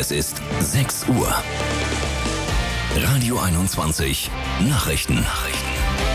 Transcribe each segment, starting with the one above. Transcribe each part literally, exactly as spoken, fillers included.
Es ist sechs Uhr. Radio einundzwanzig Nachrichten. Nachrichten.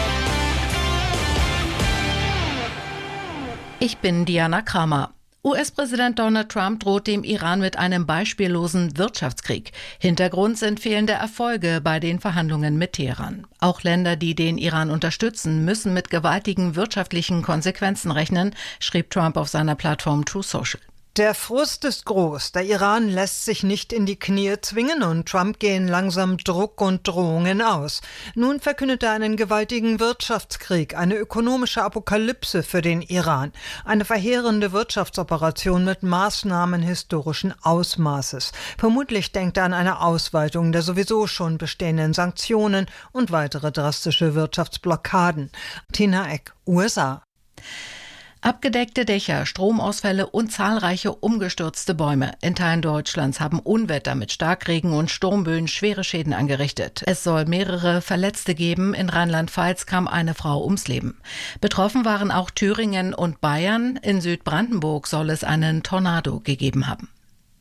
Ich bin Diana Kramer. U S-Präsident Donald Trump droht dem Iran mit einem beispiellosen Wirtschaftskrieg. Hintergrund sind fehlende Erfolge bei den Verhandlungen mit Teheran. Auch Länder, die den Iran unterstützen, müssen mit gewaltigen wirtschaftlichen Konsequenzen rechnen, schrieb Trump auf seiner Plattform Truth Social. Der Frust ist groß. Der Iran lässt sich nicht in die Knie zwingen und Trump gehen langsam Druck und Drohungen aus. Nun verkündet er einen gewaltigen Wirtschaftskrieg, eine ökonomische Apokalypse für den Iran. Eine verheerende Wirtschaftsoperation mit Maßnahmen historischen Ausmaßes. Vermutlich denkt er an eine Ausweitung der sowieso schon bestehenden Sanktionen und weitere drastische Wirtschaftsblockaden. Tina Eck, U S A. Abgedeckte Dächer, Stromausfälle und zahlreiche umgestürzte Bäume. In Teilen Deutschlands haben Unwetter mit Starkregen und Sturmböen schwere Schäden angerichtet. Es soll mehrere Verletzte geben. In Rheinland-Pfalz kam eine Frau ums Leben. Betroffen waren auch Thüringen und Bayern. In Südbrandenburg soll es einen Tornado gegeben haben.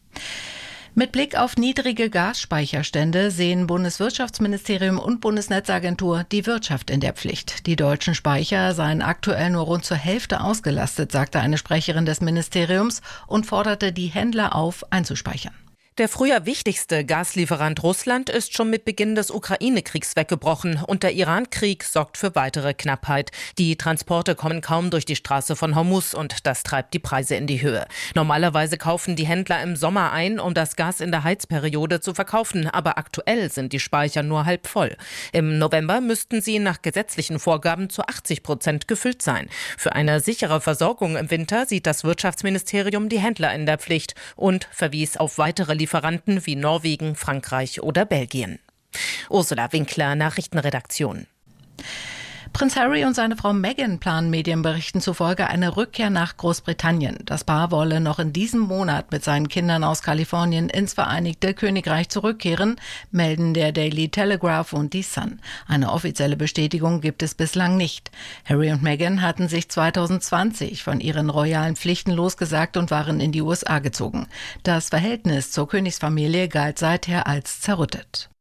Mit Blick auf niedrige Gasspeicherstände sehen Bundeswirtschaftsministerium und Bundesnetzagentur die Wirtschaft in der Pflicht. Die deutschen Speicher seien aktuell nur rund zur Hälfte ausgelastet, sagte eine Sprecherin des Ministeriums und forderte die Händler auf, einzuspeichern. Der früher wichtigste Gaslieferant Russland ist schon mit Beginn des Ukraine-Kriegs weggebrochen und der Iran-Krieg sorgt für weitere Knappheit. Die Transporte kommen kaum durch die Straße von Hormuz und das treibt die Preise in die Höhe. Normalerweise kaufen die Händler im Sommer ein, um das Gas in der Heizperiode zu verkaufen, aber aktuell sind die Speicher nur halb voll. Im November müssten sie nach gesetzlichen Vorgaben zu achtzig Prozent gefüllt sein. Für eine sichere Versorgung im Winter sieht das Wirtschaftsministerium die Händler in der Pflicht und verwies auf weitere Lieferanten Lieferanten wie Norwegen, Frankreich oder Belgien. Ursula Winkler, Nachrichtenredaktion. Prinz Harry und seine Frau Meghan planen Medienberichten zufolge eine Rückkehr nach Großbritannien. Das Paar wolle noch in diesem Monat mit seinen Kindern aus Kalifornien ins Vereinigte Königreich zurückkehren, melden der Daily Telegraph und die Sun. Eine offizielle Bestätigung gibt es bislang nicht. Harry und Meghan hatten sich zwanzig zwanzig von ihren royalen Pflichten losgesagt und waren in die U S A gezogen. Das Verhältnis zur Königsfamilie galt seither als zerrüttet.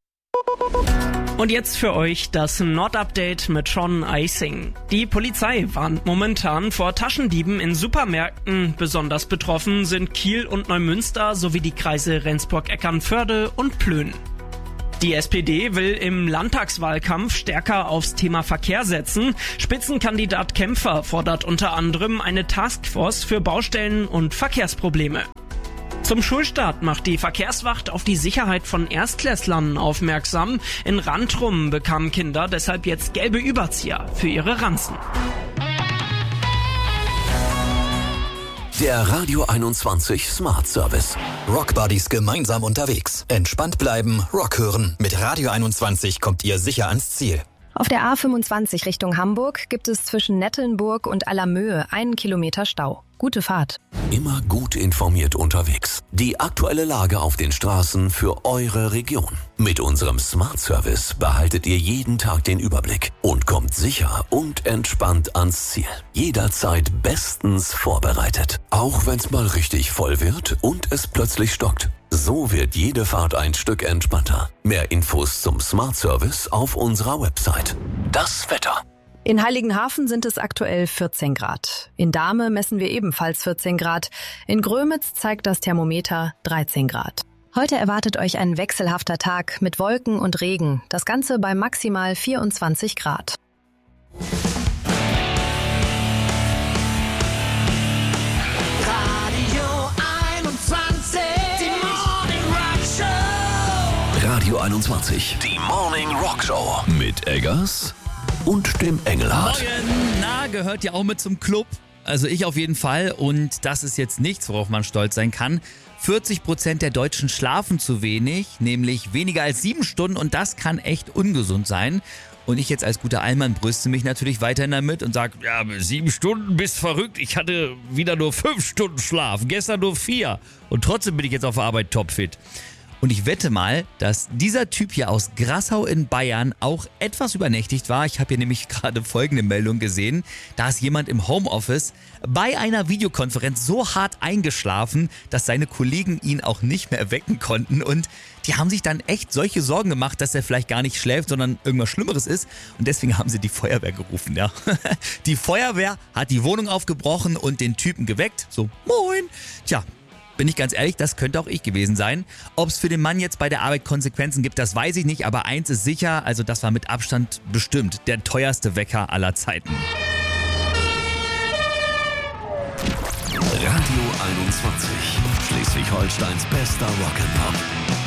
Und jetzt für euch das Nord-Update mit Sean Icing. Die Polizei warnt momentan vor Taschendieben in Supermärkten. Besonders betroffen sind Kiel und Neumünster sowie die Kreise Rendsburg-Eckernförde und Plön. Die S P D will im Landtagswahlkampf stärker aufs Thema Verkehr setzen. Spitzenkandidat Kämpfer fordert unter anderem eine Taskforce für Baustellen und Verkehrsprobleme. Zum Schulstart macht die Verkehrswacht auf die Sicherheit von Erstklässlern aufmerksam. In Rantrum bekamen Kinder deshalb jetzt gelbe Überzieher für ihre Ranzen. Der Radio einundzwanzig Smart Service. Rockbuddies gemeinsam unterwegs. Entspannt bleiben, Rock hören. Mit Radio einundzwanzig kommt ihr sicher ans Ziel. Auf der A fünfundzwanzig Richtung Hamburg gibt es zwischen Nettelnburg und Allermöhe einen Kilometer Stau. Gute Fahrt. Immer gut informiert unterwegs. Die aktuelle Lage auf den Straßen für eure Region. Mit unserem Smart Service behaltet ihr jeden Tag den Überblick und kommt sicher und entspannt ans Ziel. Jederzeit bestens vorbereitet. Auch wenn's mal richtig voll wird und es plötzlich stockt. So wird jede Fahrt ein Stück entspannter. Mehr Infos zum Smart Service auf unserer Website. Das Wetter. In Heiligenhafen sind es aktuell vierzehn Grad. In Dahme messen wir ebenfalls vierzehn Grad. In Grömitz zeigt das Thermometer dreizehn Grad. Heute erwartet euch ein wechselhafter Tag mit Wolken und Regen. Das Ganze bei maximal vierundzwanzig Grad. Radio einundzwanzig, die Morning Rock Show mit Eggers und dem Engelhardt. Morgen, na, gehört ja auch mit zum Club. Also ich auf jeden Fall. Und das ist jetzt nichts, worauf man stolz sein kann. vierzig Prozent der Deutschen schlafen zu wenig, nämlich weniger als sieben Stunden. Und das kann echt ungesund sein. Und ich jetzt als guter Allmann brüste mich natürlich weiterhin damit und sage, ja, sieben Stunden, bist verrückt. Ich hatte wieder nur fünf Stunden Schlaf, gestern nur vier. Und trotzdem bin ich jetzt auf der Arbeit topfit. Und ich wette mal, dass dieser Typ hier aus Grassau in Bayern auch etwas übernächtigt war. Ich habe hier nämlich gerade folgende Meldung gesehen. Da ist jemand im Homeoffice bei einer Videokonferenz so hart eingeschlafen, dass seine Kollegen ihn auch nicht mehr wecken konnten. Und die haben sich dann echt solche Sorgen gemacht, dass er vielleicht gar nicht schläft, sondern irgendwas Schlimmeres ist. Und deswegen haben sie die Feuerwehr gerufen. Ja. Die Feuerwehr hat die Wohnung aufgebrochen und den Typen geweckt. So, moin. Tja. Bin ich ganz ehrlich, das könnte auch ich gewesen sein. Ob es für den Mann jetzt bei der Arbeit Konsequenzen gibt, das weiß ich nicht. Aber eins ist sicher, also das war mit Abstand bestimmt der teuerste Wecker aller Zeiten. Radio einundzwanzig, Schleswig-Holsteins bester Rock'n'Pop.